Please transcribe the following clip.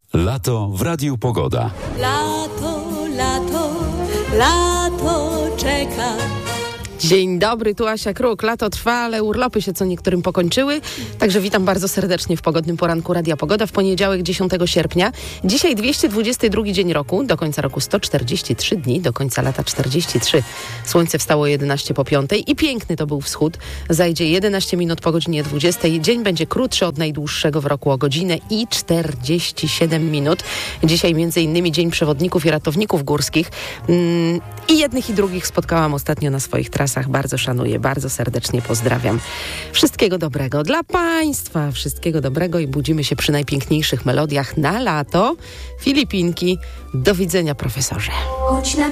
Lato w Radiu Pogoda. Lato, lato, lato czeka. Dzień dobry, tu Asia Kruk. Lato trwa, ale urlopy się co niektórym pokończyły. Także witam bardzo serdecznie w pogodnym poranku Radia Pogoda w poniedziałek 10 sierpnia. Dzisiaj 222 dzień roku, do końca roku 143 dni, do końca lata 43. Słońce wstało 11 po 5 i piękny to był wschód. Zajdzie 11 minut po godzinie 20. Dzień będzie krótszy od najdłuższego w roku o godzinę i 47 minut. Dzisiaj między innymi Dzień Przewodników i Ratowników Górskich. I jednych i drugich spotkałam ostatnio na swoich trasach. Bardzo szanuję, bardzo serdecznie pozdrawiam. Wszystkiego dobrego dla Państwa, wszystkiego dobrego i budzimy się przy najpiękniejszych melodiach na lato. Filipinki, do widzenia profesorze.